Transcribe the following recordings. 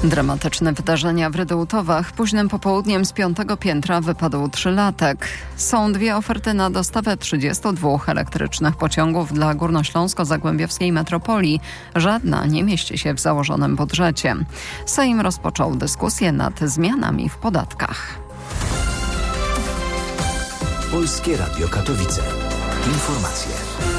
Dramatyczne wydarzenia w Rydułtowach. Późnym popołudniem z 5. piętra wypadł 3-latek. Są dwie oferty na dostawę 32 elektrycznych pociągów dla górnośląsko-zagłębiowskiej metropolii. Żadna nie mieści się w założonym budżecie. Sejm rozpoczął dyskusję nad zmianami w podatkach. Polskie Radio Katowice. Informacje.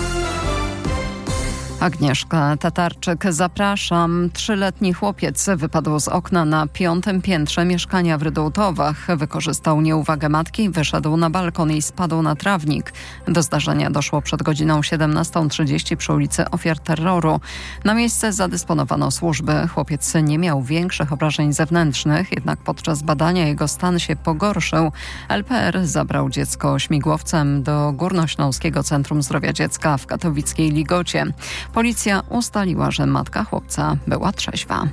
Agnieszka Tatarczyk, zapraszam. 3-letni chłopiec wypadł z okna na 5. piętrze mieszkania w Rydułtowach. Wykorzystał nieuwagę matki, wyszedł na balkon i spadł na trawnik. Do zdarzenia doszło przed godziną 17:30 przy ulicy Ofiar Terroru. Na miejsce zadysponowano służby. Chłopiec nie miał większych obrażeń zewnętrznych, jednak podczas badania jego stan się pogorszył. LPR zabrał dziecko śmigłowcem do Górnośląskiego Centrum Zdrowia Dziecka w katowickiej Ligocie. Policja ustaliła, że matka chłopca była trzeźwa.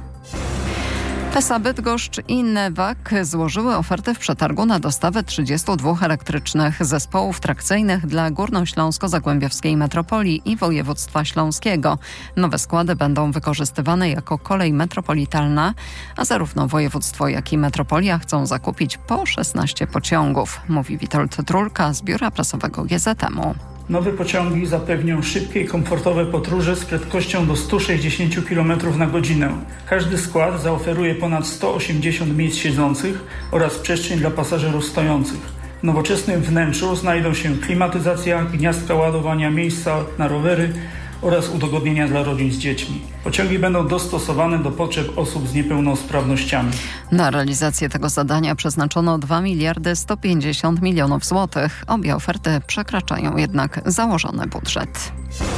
PESA Bydgoszcz i Newag złożyły ofertę w przetargu na dostawę 32 elektrycznych zespołów trakcyjnych dla Górnośląsko-Zagłębiowskiej Metropolii i Województwa Śląskiego. Nowe składy będą wykorzystywane jako kolej metropolitalna, a zarówno województwo, jak i metropolia chcą zakupić po 16 pociągów, mówi Witold Trulka z biura prasowego GZM-u. Nowe pociągi zapewnią szybkie i komfortowe podróże z prędkością do 160 km na godzinę. Każdy skład zaoferuje ponad 180 miejsc siedzących oraz przestrzeń dla pasażerów stojących. W nowoczesnym wnętrzu znajdą się klimatyzacja, gniazdka ładowania, miejsca na rowery oraz udogodnienia dla rodzin z dziećmi. Pociągi będą dostosowane do potrzeb osób z niepełnosprawnościami. Na realizację tego zadania przeznaczono 2 miliardy 150 milionów złotych. Obie oferty przekraczają jednak założony budżet.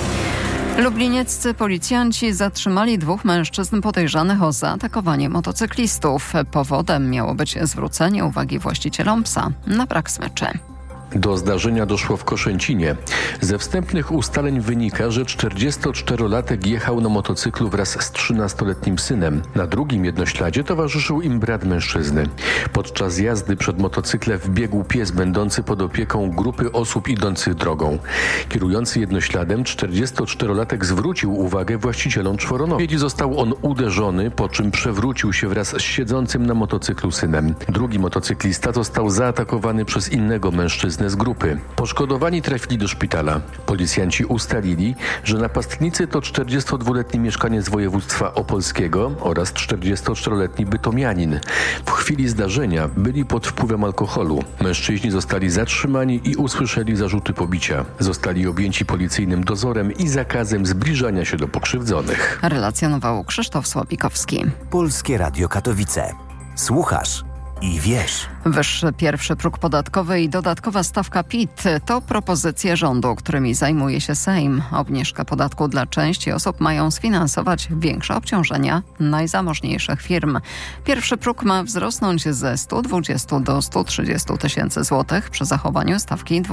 Lublinieccy policjanci zatrzymali 2 mężczyzn podejrzanych o zaatakowanie motocyklistów. Powodem miało być zwrócenie uwagi właścicielom psa na brak smyczy. Do zdarzenia doszło w Koszęcinie. Ze wstępnych ustaleń wynika, że 44-latek jechał na motocyklu wraz z 13-letnim synem. Na drugim jednośladzie towarzyszył im brat mężczyzny. Podczas jazdy przed motocyklem wbiegł pies będący pod opieką grupy osób idących drogą. Kierujący jednośladem 44-latek zwrócił uwagę właścicielom czworonogi. Został on uderzony, po czym przewrócił się wraz z siedzącym na motocyklu synem. Drugi motocyklista został zaatakowany przez innego mężczyznę z grupy. Poszkodowani trafili do szpitala. Policjanci ustalili, że napastnicy to 42-letni mieszkaniec województwa opolskiego oraz 44-letni bytomianin. W chwili zdarzenia byli pod wpływem alkoholu. Mężczyźni zostali zatrzymani i usłyszeli zarzuty pobicia. Zostali objęci policyjnym dozorem i zakazem zbliżania się do pokrzywdzonych. Relacjonował Krzysztof Słowikowski. Polskie Radio Katowice. Słuchasz i wiesz. Wyższy pierwszy próg podatkowy i dodatkowa stawka PIT to propozycje rządu, którymi zajmuje się Sejm. Obniżkę podatku dla części osób mają sfinansować większe obciążenia najzamożniejszych firm. Pierwszy próg ma wzrosnąć ze 120 do 130 tysięcy złotych przy zachowaniu stawki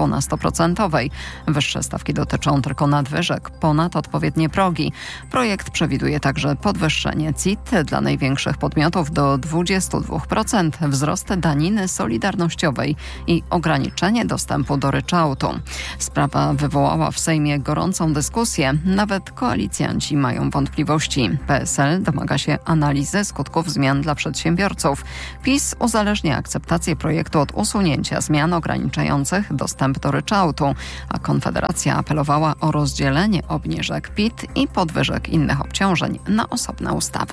12%. Wyższe stawki dotyczą tylko nadwyżek ponad odpowiednie progi. Projekt przewiduje także podwyższenie CIT dla największych podmiotów do 22%, wzrost daniny solidarnościowej i ograniczenie dostępu do ryczałtu. Sprawa wywołała w Sejmie gorącą dyskusję. Nawet koalicjanci mają wątpliwości. PSL domaga się analizy skutków zmian dla przedsiębiorców. PiS uzależnia akceptację projektu od usunięcia zmian ograniczających dostęp do ryczałtu, a Konfederacja apelowała o rozdzielenie obniżek PIT i podwyżek innych obciążeń na osobne ustawy.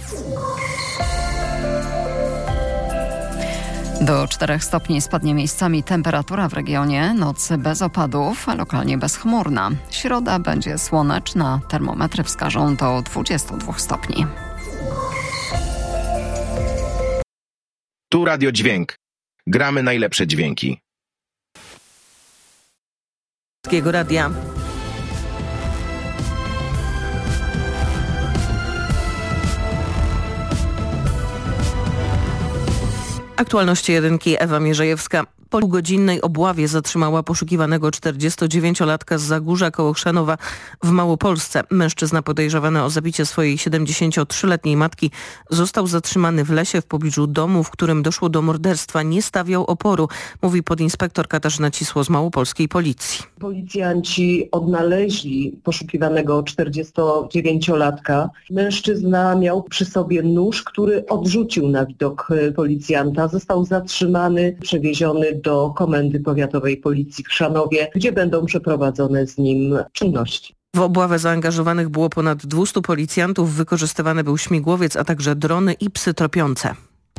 Do 4 stopni spadnie miejscami temperatura w regionie, noc bez opadów, a lokalnie bezchmurna. Środa będzie słoneczna, termometry wskażą do 22 stopni. Tu Radio Dźwięk. Gramy najlepsze dźwięki. Polskiego Radia. Aktualności jedynki, Ewa Mierzejewska. Po półgodzinnej obławie zatrzymała poszukiwanego 49-latka z Zagórza koło Chrzanowa w Małopolsce. Mężczyzna podejrzewany o zabicie swojej 73-letniej matki został zatrzymany w lesie w pobliżu domu, w którym doszło do morderstwa. Nie stawiał oporu, mówi podinspektor Katarzyna Cisło z małopolskiej policji. Policjanci odnaleźli poszukiwanego 49-latka. Mężczyzna miał przy sobie nóż, który odrzucił na widok policjanta. Został zatrzymany, przewieziony do Komendy Powiatowej Policji w Chrzanowie, gdzie będą przeprowadzone z nim czynności. W obławę zaangażowanych było ponad 200 policjantów. Wykorzystywany był śmigłowiec, a także drony i psy tropiące.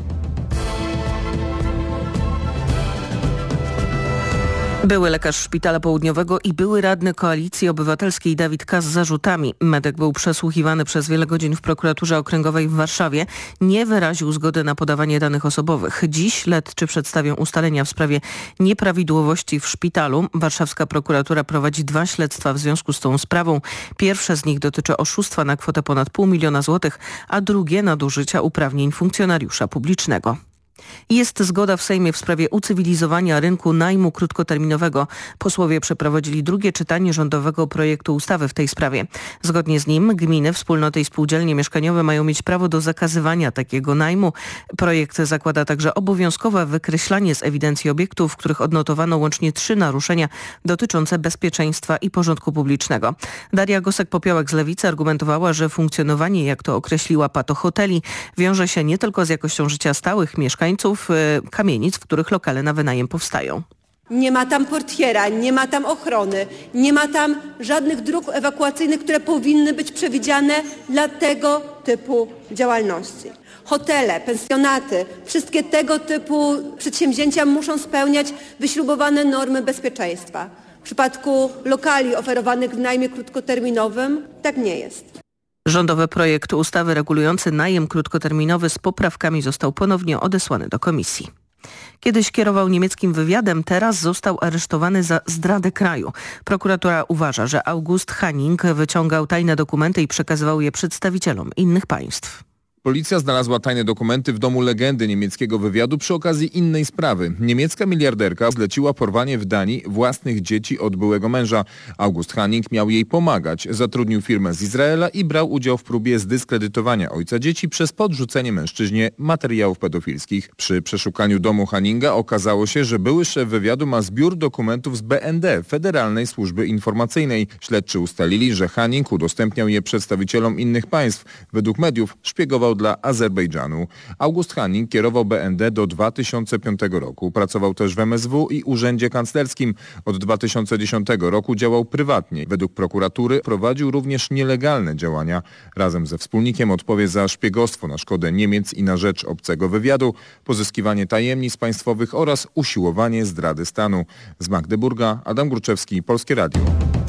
Były lekarz Szpitala Południowego i były radny Koalicji Obywatelskiej Dawid K. z zarzutami. Medyk był przesłuchiwany przez wiele godzin w prokuraturze okręgowej w Warszawie. Nie wyraził zgody na podawanie danych osobowych. Dziś śledczy przedstawią ustalenia w sprawie nieprawidłowości w szpitalu. Warszawska prokuratura prowadzi 2 śledztwa w związku z tą sprawą. Pierwsze z nich dotyczy oszustwa na kwotę ponad 500 000 złotych, a drugie nadużycia uprawnień funkcjonariusza publicznego. Jest zgoda w Sejmie w sprawie ucywilizowania rynku najmu krótkoterminowego. Posłowie przeprowadzili drugie czytanie rządowego projektu ustawy w tej sprawie. Zgodnie z nim gminy, wspólnoty i spółdzielnie mieszkaniowe mają mieć prawo do zakazywania takiego najmu. Projekt zakłada także obowiązkowe wykreślanie z ewidencji obiektów, w których odnotowano łącznie 3 naruszenia dotyczące bezpieczeństwa i porządku publicznego. Daria Gosek-Popiołek z Lewicy argumentowała, że funkcjonowanie, jak to określiła Pato Hoteli, wiąże się nie tylko z jakością życia stałych mieszkańców kamienic, w których lokale na wynajem powstają. Nie ma tam portiera, nie ma tam ochrony, nie ma tam żadnych dróg ewakuacyjnych, które powinny być przewidziane dla tego typu działalności. Hotele, pensjonaty, wszystkie tego typu przedsięwzięcia muszą spełniać wyśrubowane normy bezpieczeństwa. W przypadku lokali oferowanych w najmie krótkoterminowym tak nie jest. Rządowy projekt ustawy regulujący najem krótkoterminowy z poprawkami został ponownie odesłany do komisji. Kiedyś kierował niemieckim wywiadem, teraz został aresztowany za zdradę kraju. Prokuratura uważa, że August Hanning wyciągał tajne dokumenty i przekazywał je przedstawicielom innych państw. Policja znalazła tajne dokumenty w domu legendy niemieckiego wywiadu przy okazji innej sprawy. Niemiecka miliarderka zleciła porwanie w Danii własnych dzieci od byłego męża. August Hanning miał jej pomagać. Zatrudnił firmę z Izraela i brał udział w próbie zdyskredytowania ojca dzieci przez podrzucenie mężczyźnie materiałów pedofilskich. Przy przeszukaniu domu Hanninga okazało się, że były szef wywiadu ma zbiór dokumentów z BND, Federalnej Służby Informacyjnej. Śledczy ustalili, że Hanning udostępniał je przedstawicielom innych państw. Według mediów szpiegował dla Azerbejdżanu. August Hanning kierował BND do 2005 roku. Pracował też w MSW i Urzędzie Kanclerskim. Od 2010 roku działał prywatnie. Według prokuratury prowadził również nielegalne działania. Razem ze wspólnikiem odpowie za szpiegostwo na szkodę Niemiec i na rzecz obcego wywiadu, pozyskiwanie tajemnic państwowych oraz usiłowanie zdrady stanu. Z Magdeburga Adam Gruczewski, Polskie Radio.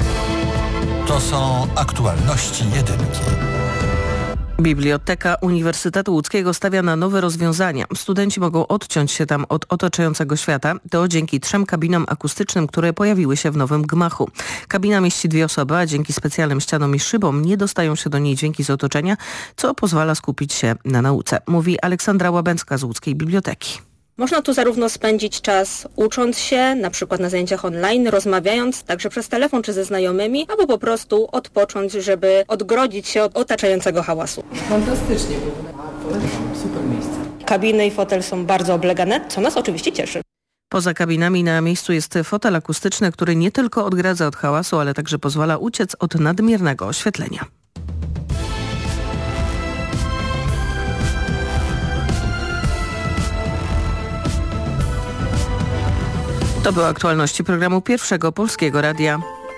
To są aktualności jedynki. Biblioteka Uniwersytetu Łódzkiego stawia na nowe rozwiązania. Studenci mogą odciąć się tam od otaczającego świata. To dzięki 3 kabinom akustycznym, które pojawiły się w nowym gmachu. Kabina mieści 2 osoby, a dzięki specjalnym ścianom i szybom nie dostają się do niej dźwięki z otoczenia, co pozwala skupić się na nauce, mówi Aleksandra Łabęcka z Łódzkiej Biblioteki. Można tu zarówno spędzić czas ucząc się, na przykład na zajęciach online, rozmawiając także przez telefon czy ze znajomymi, albo po prostu odpocząć, żeby odgrodzić się od otaczającego hałasu. Fantastycznie w ogóle. Polecam, super miejsce. Kabiny i fotel są bardzo oblegane, co nas oczywiście cieszy. Poza kabinami na miejscu jest fotel akustyczny, który nie tylko odgradza od hałasu, ale także pozwala uciec od nadmiernego oświetlenia. To były aktualności programu Pierwszego Polskiego Radia.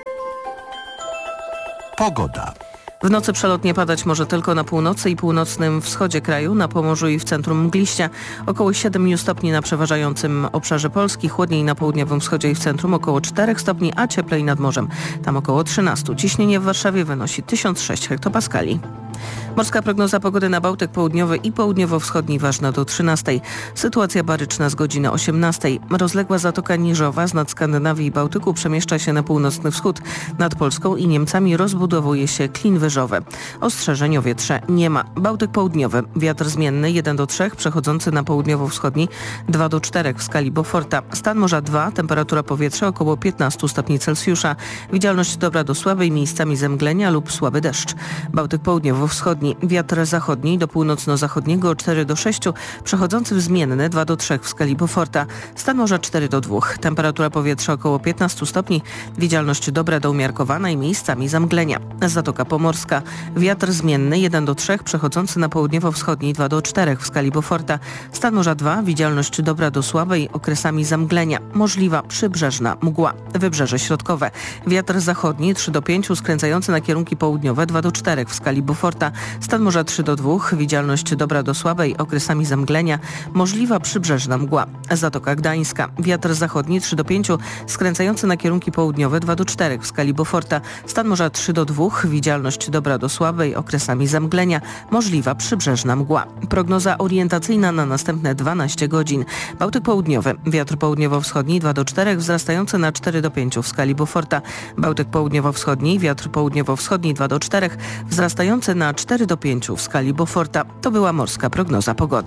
Pogoda. W nocy przelotnie padać może tylko na północy i północnym wschodzie kraju, na Pomorzu i w centrum mgliścia. Około 7 stopni na przeważającym obszarze Polski, chłodniej na południowym wschodzie i w centrum około 4 stopni, a cieplej nad morzem. Tam około 13. Ciśnienie w Warszawie wynosi 1006 hektopaskali. Morska prognoza pogody na Bałtyk Południowy i Południowo-Wschodni ważna do 13. Sytuacja baryczna z godziny 18. Rozległa Zatoka Niżowa z nad Skandynawii i Bałtyku przemieszcza się na północny wschód. Nad Polską i Niemcami rozbudowuje się klin wyżowy. Ostrzeżeń o wietrze nie ma. Bałtyk Południowy. Wiatr zmienny 1 do 3, przechodzący na południowo-wschodni 2 do 4 w skali Beauforta. Stan morza 2, temperatura powietrza około 15 stopni Celsjusza. Widzialność dobra do słabej, miejscami zemglenia lub słaby deszcz. Bałtyk Południowo-Wschodni. Wiatr zachodni do północno-zachodniego 4 do 6, przechodzący w zmienny 2 do 3 w skali Beauforta. Stan morza 4 do 2. Temperatura powietrza około 15 stopni. Widzialność dobra do umiarkowana i miejscami zamglenia. Zatoka Pomorska. Wiatr zmienny 1 do 3, przechodzący na południowo-wschodni 2 do 4 w skali Beauforta. Stan morza 2. Widzialność dobra do słabej, okresami zamglenia. Możliwa przybrzeżna mgła. Wybrzeże środkowe. Wiatr zachodni 3 do 5, skręcający na kierunki południowe 2 do 4 w skali Beauforta. Stan morza 3 do 2, widzialność dobra do słabej, okresami zamglenia, możliwa przybrzeżna mgła. Zatoka Gdańska. Wiatr zachodni 3 do 5, skręcający na kierunki południowe 2 do 4 w skali Beauforta. Stan morza 3 do 2, widzialność dobra do słabej, okresami zamglenia, możliwa przybrzeżna mgła. Prognoza orientacyjna na następne 12 godzin. Bałtyk Południowy. Wiatr południowo-wschodni 2 do 4, wzrastający na 4 do 5 w skali Beauforta. Bałtyk Południowo-Wschodni. Wiatr południowo-wschodni 2 do 4, wzrastający na 4 do 5 w skali Beauforta. To była morska prognoza pogody.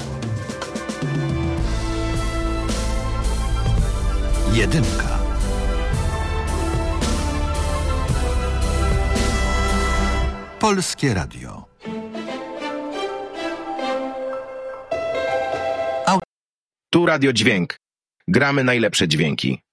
Jedynka. Polskie Radio. Tu Radio Dźwięk. Gramy najlepsze dźwięki.